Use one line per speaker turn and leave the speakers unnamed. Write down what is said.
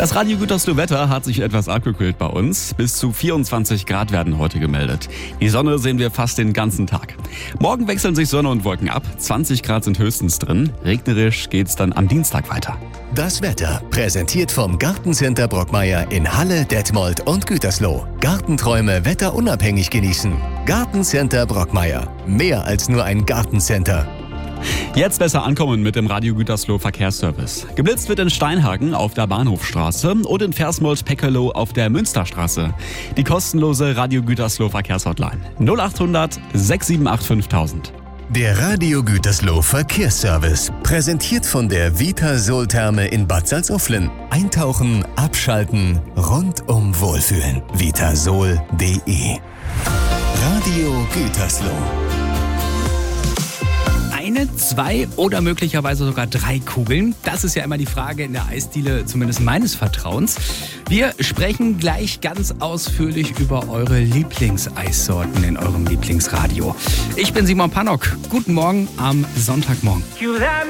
Das Radio Gütersloh Wetter hat sich etwas abgekühlt bei uns. Bis zu 24 Grad werden heute gemeldet. Die Sonne sehen wir fast den ganzen Tag. Morgen wechseln sich Sonne und Wolken ab. 20 Grad sind höchstens drin. Regnerisch geht's dann am Dienstag weiter.
Das Wetter präsentiert vom Gartencenter Brockmeier in Halle, Detmold und Gütersloh. Gartenträume wetterunabhängig genießen. Gartencenter Brockmeier. Mehr als nur ein Gartencenter.
Jetzt besser ankommen mit dem Radio Gütersloh Verkehrsservice. Geblitzt wird in Steinhagen auf der Bahnhofstraße und in Versmold-Peckeloh auf der Münsterstraße. Die kostenlose Radio Gütersloh Verkehrshotline 0800 678 5000.
Der Radio Gütersloh Verkehrsservice, präsentiert von der Vitasol-Therme in Bad Salzuflen. Eintauchen, abschalten, rundum wohlfühlen. Vitasol.de. Radio Gütersloh.
Eine, zwei oder möglicherweise sogar 3 Kugeln? Das ist ja immer die Frage in der Eisdiele, zumindest meines Vertrauens. Wir sprechen gleich ganz ausführlich über eure Lieblingseissorten in eurem Lieblingsradio. Ich bin Simon Pannock. Guten Morgen am Sonntagmorgen.